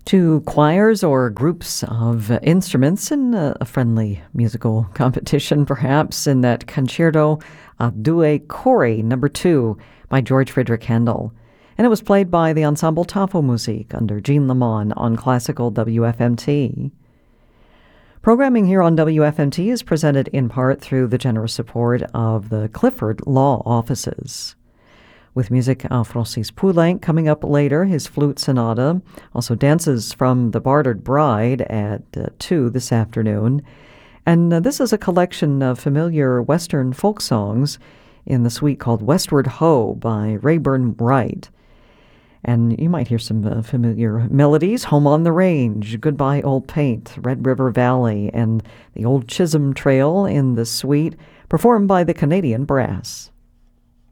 Two choirs or groups of instruments in a friendly musical competition, perhaps, in that Concerto a Due Cori number 2 by George Friedrich Handel. And it was played by the Ensemble Tafelmusik under Jean Lamont on classical WFMT. Programming here on WFMT is presented in part through the generous support of the Clifford Law Offices. With music, Francis Poulenc coming up later, his flute sonata. Also dances from The Bartered Bride at 2 this afternoon. And this is a collection of familiar Western folk songs in the suite called Westward Ho by Rayburn Wright. And you might hear some familiar melodies: Home on the Range, Goodbye Old Paint, Red River Valley, and the Old Chisholm Trail in the suite, performed by the Canadian Brass.